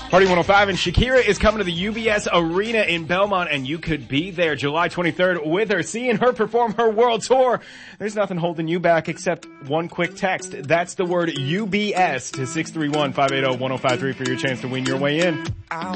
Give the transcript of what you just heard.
Party 105 and Shakira is coming to the UBS Arena in Belmont, and you could be there July 23rd with her, seeing her perform her world tour. There's nothing holding you back except one quick text. That's the word UBS to 631-580-1053 for your chance to win your way in.